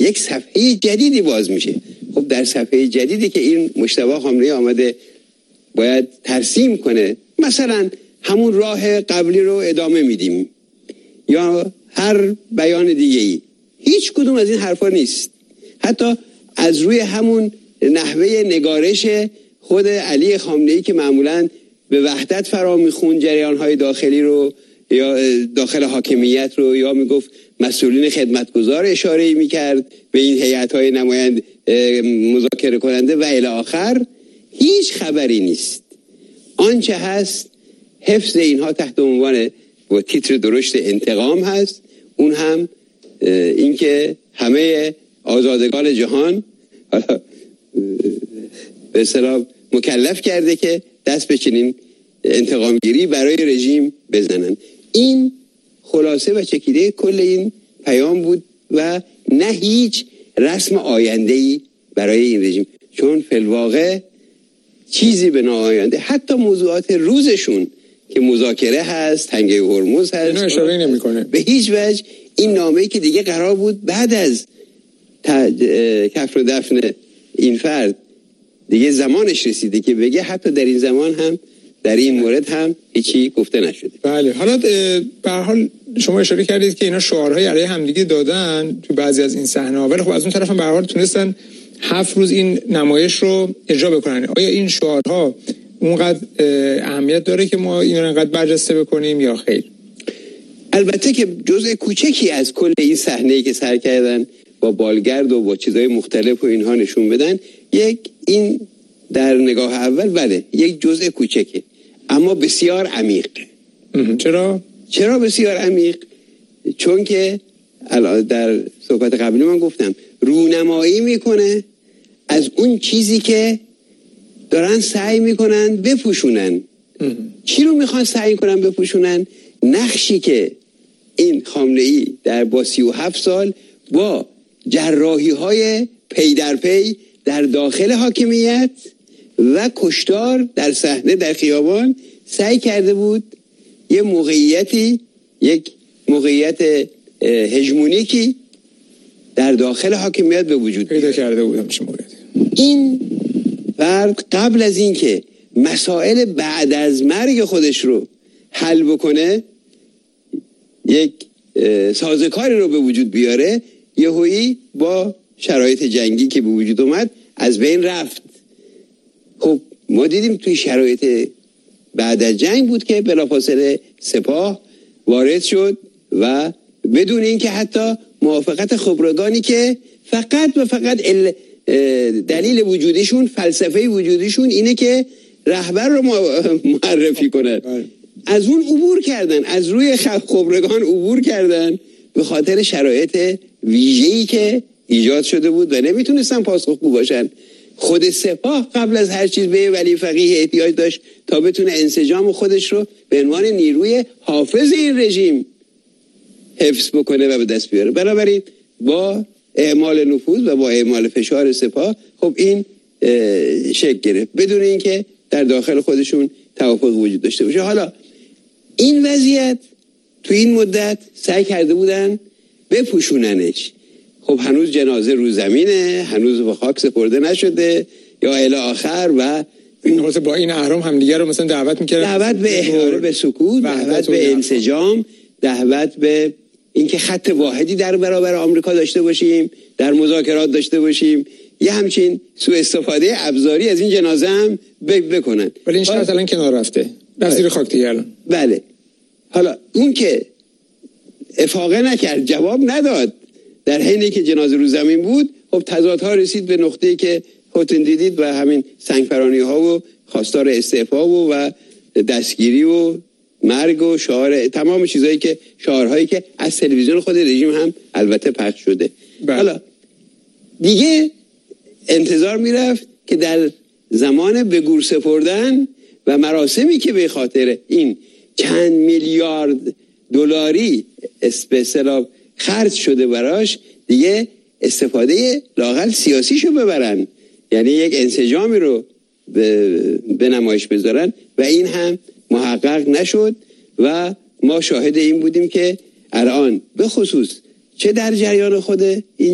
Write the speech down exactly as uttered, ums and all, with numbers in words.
یک صفحه جدیدی باز میشه. خب در صفحه جدیدی که این مجتبی خامنه‌ای آمده باید ترسیم کنه، مثلا همون راه قبلی رو ادامه میدیم یا هر بیان دیگه ای، هیچ کدوم از این حرفا نیست. حتی از روی همون نحوه نگارش خود علی خامنه‌ای که معمولاً به وحدت فرا میخوند جریان‌های داخلی رو یا داخل حاکمیت رو، یا میگفت مسئولین خدمتگزار اشاره میکرد به این هیئت‌های نمایند مذاکره کننده و الی آخر، هیچ خبری نیست. آنچه هست حفظ اینها تحت عنوان و تیتر درشت انتقام هست، اون هم اینکه همه آزادگان جهان به اصطلاح مکلف کرده که دست به چنین انتقامگیری برای رژیم بزنن. این خلاصه و چکیده کل این پیام بود و نه هیچ رسم آینده‌ای برای این رژیم، چون فی الواقع چیزی به ناآینده، حتی موضوعات روزشون که مذاکره هست، تنگه هرمز هست، اینا اشاره نمی‌کنه به هیچ وجه. این نامه‌ای که دیگه قرار بود بعد از کفر و دفن این فرد دیگه زمانش رسیده که بگه، حتی در این زمان هم در این مورد هم هیچی گفته نشده. بله، حالا به هر حال شما اشاره کردید که اینا شعارهای علیه همدیگه دادن تو بعضی از این صحنه‌ها، ولی خب از اون طرف هم به هر حال تونستن هفت روز این نمایش رو اجرا بکنن. آیا این شعارها اونقدر اهمیت داره که ما این رو انقدر برجسته بکنیم یا خیر؟ البته که جزء کوچکی از کل این صحنه‌ای که سر کردن با بالگرد و با چیزهای مختلف و اینها نشون بدن، یک این در نگاه اول بله یک جزء کوچکه، اما بسیار عمیق. چرا؟ چرا بسیار عمیق؟ چون که در صحبت قبلی من گفتم رونمایی میکنه از اون چیزی که دارن سعی میکنن بپوشونن. چی رو میخوان سعی کنن بپوشونن؟ نقشی که این خامنه‌ای در با سی و هفت سال با جراحی های پی در پی در داخل حاکمیت و کشتار در صحنه در خیابان سعی کرده بود یه موقعیتی، یک موقعیت هژمونیکی در داخل حاکمیت به وجود پیدا کرده بودم. این فرد قبل از این که مسائل بعد از مرگ خودش رو حل بکنه، یک سازوکاری رو به وجود بیاره، یهویی با شرایط جنگی که به وجود اومد از بین رفت. خب ما دیدیم توی شرایط بعد از جنگ بود که بلافاصله سپاه وارد شد و بدون اینکه حتی موافقت خبرگانی که فقط و فقط دلیل وجودشون، فلسفه وجودشون اینه که رهبر رو معرفی کنن، از اون عبور کردن، از روی خبرگان عبور کردن به خاطر شرایط ویژه‌ای که ایجاد شده بود و نمیتونستن پاسخگو باشن. خود سپاه قبل از هر چیز به ولی فقیه احتیاج داشت تا بتونه انسجام خودش رو به عنوان نیروی حافظ این رژیم حفظ بکنه و به دست بیاره. بنابراین با اعمال نفوذ و با اعمال فشار سپاه خب این شکل گرفت بدون اینکه در داخل خودشون توافق وجود داشته باشه. حالا این وضعیت تو این مدت سعی کرده بودن بپوشوننش. خب هنوز جنازه رو زمینه، هنوز به خاک سپرده نشده یا الی آخر و این با این اهرام هم دیگه رو مثلا دعوت می‌کردن، دعوت به احرار به سکوت، دعوت به انسجام، دعوت به اینکه خط واحدی در برابر آمریکا داشته باشیم، در مذاکرات داشته باشیم، یه همچین سوء استفاده ابزاری از این جنازه هم بکنن. ولی این شرط الان کنار رفته، در زیر خاک دیگه الان. بله. حالا اون که افاقه نکرد، جواب نداد، در حینی که جنازه رو زمین بود، خب تضادها رسید به نقطه‌ای که خودتون دیدید و همین سنگفرانی ها و خواستار استعفا و, و دستگیری و مرگ و شعار، تمام چیزایی که شعارهایی که از تلویزیون خود رژیم هم البته پخش شده. بله. حالا دیگه انتظار میرفت که در زمان به گور سپردن و مراسمی که به خاطر این چند میلیارد دلاری اسپسیال خرج شده براش دیگه استفاده لااقل سیاسیشو ببرن، یعنی یک انسجامی رو به, به نمایش بذارن و این هم محقق نشد و ما شاهد این بودیم که الان به خصوص چه در جریان خود این